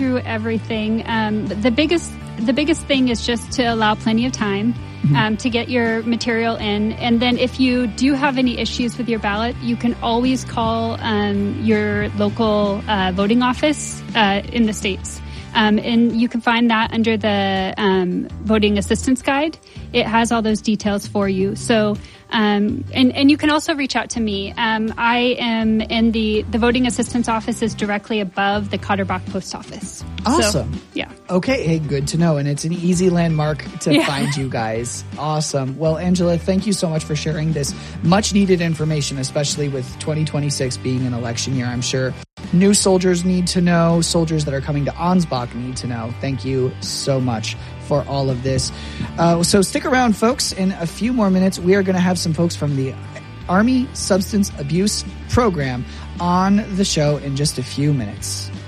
through everything. The biggest thing is just to allow plenty of time to get your material in. And then if you do have any issues with your ballot, you can always call your local voting office in the States. And you can find that under the voting assistance guide. It has all those details for you. So, and you can also reach out to me. I am in the voting assistance office is directly above the Cotterbach post office. Awesome. So, yeah. Okay. Hey, good to know. And it's an easy landmark to find you guys. Awesome. Well, Angela, thank you so much for sharing this much needed information, especially with 2026 being an election year. I'm sure new soldiers need to know, soldiers that are coming to Ansbach need to know. Thank you so much for all of this. So stick around, folks. In a few more minutes, we are going to have some folks from the Army Substance Abuse Program on the show in just a few minutes.